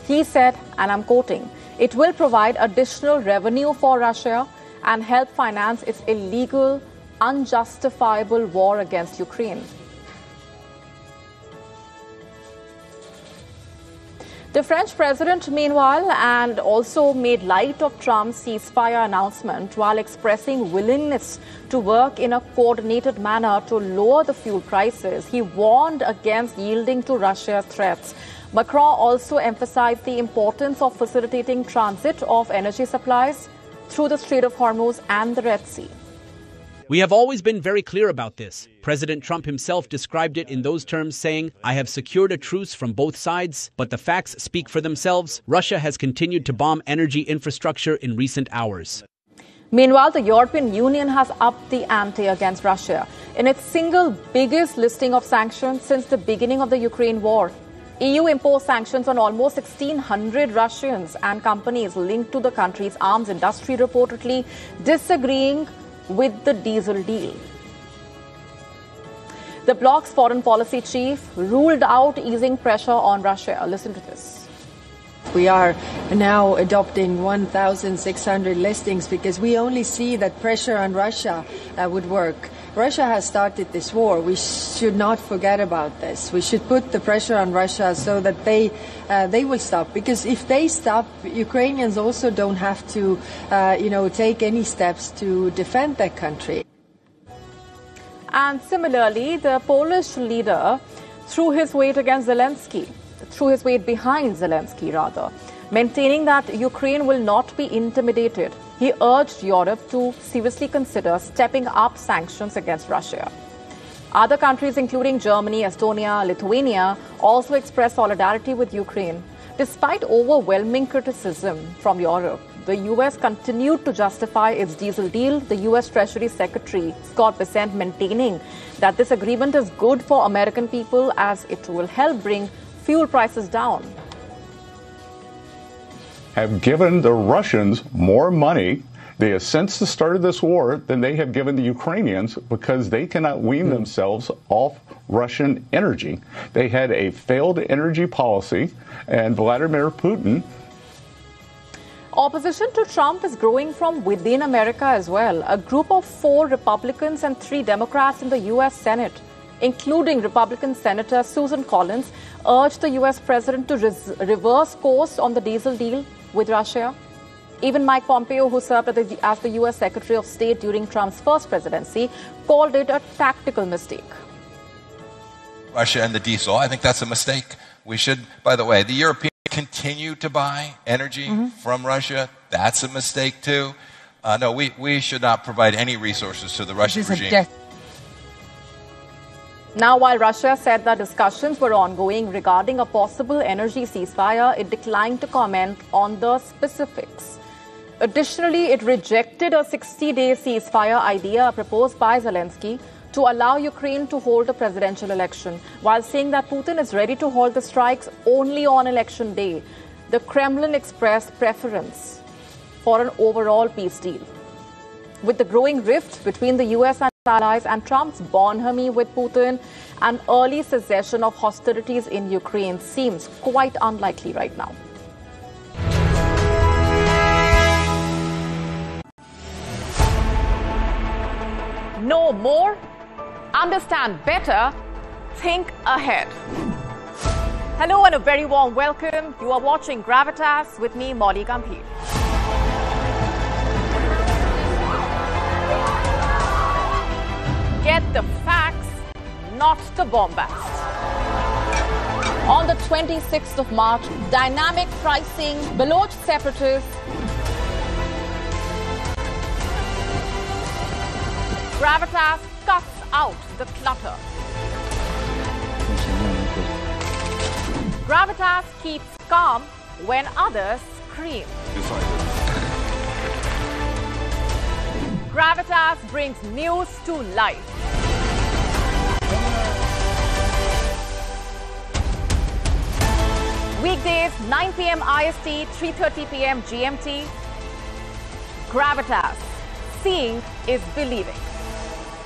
He said, and I'm quoting, "It will provide additional revenue for Russia and help finance its illegal, unjustifiable war against Ukraine." The French president, meanwhile, and also made light of Trump's ceasefire announcement while expressing willingness to work in a coordinated manner to lower the fuel prices. He warned against yielding to Russia's threats. Macron also emphasized the importance of facilitating transit of energy supplies through the Strait of Hormuz and the Red Sea. We have always been very clear about this. President Trump himself described it in those terms, saying, "I have secured a truce from both sides, but the facts speak for themselves. Russia has continued to bomb energy infrastructure in recent hours." Meanwhile, the European Union has upped the ante against Russia in its single biggest listing of sanctions since the beginning of the Ukraine war. EU imposed sanctions on almost 1,600 Russians and companies linked to the country's arms industry, reportedly disagreeing with the diesel deal. The bloc's foreign policy chief ruled out easing pressure on Russia. Listen to this. We are now adopting 1,600 listings because we only see that pressure on Russia would work. Russia has started this war. We should not forget about this. We should put the pressure on Russia so that they will stop. Because if they stop, Ukrainians also don't have to, take any steps to defend their country. And similarly, the Polish leader threw his weight behind Zelensky, maintaining that Ukraine will not be intimidated. He urged Europe to seriously consider stepping up sanctions against Russia. Other countries, including Germany, Estonia, Lithuania, also expressed solidarity with Ukraine. Despite overwhelming criticism from Europe, the U.S. continued to justify its diesel deal, the U.S. Treasury Secretary Scott Bessent maintaining that this agreement is good for American people as it will help bring fuel prices down. Have given the Russians more money. They have since the start of this war than they have given the Ukrainians because they cannot wean themselves off Russian energy. They had a failed energy policy, and Vladimir Putin. Opposition to Trump is growing from within America as well. A group of 4 Republicans and 3 Democrats in the U.S. Senate, including Republican Senator Susan Collins, urged the U.S. president to reverse course on the diesel deal with Russia. Even Mike Pompeo, who served as the U.S. Secretary of State during Trump's first presidency, called it a tactical mistake. Russia and the diesel, I think that's a mistake. We should, by the way, the Europeans continue to buy energy from Russia. That's a mistake too. No, we should not provide any resources to the Russian regime. Now, while Russia said that discussions were ongoing regarding a possible energy ceasefire, it declined to comment on the specifics. Additionally, it rejected a 60-day ceasefire idea proposed by Zelensky to allow Ukraine to hold a presidential election, while saying that Putin is ready to halt the strikes only on election day. The Kremlin expressed preference for an overall peace deal. With the growing rift between the U.S. and allies and Trump's bonhomie with Putin, an early cessation of hostilities in Ukraine seems quite unlikely right now. Know more, understand better, think ahead. Hello and a very warm welcome. You are watching Gravitas with me, Molly Gambhir. Get the facts, not the bombast. On the 26th of March, dynamic pricing, Baloch separatists, Gravitas cuts out the clutter. Gravitas keeps calm when others scream. Gravitas brings news to life. Weekdays, 9 p.m. IST, 3:30 p.m. GMT. Gravitas. Seeing is believing.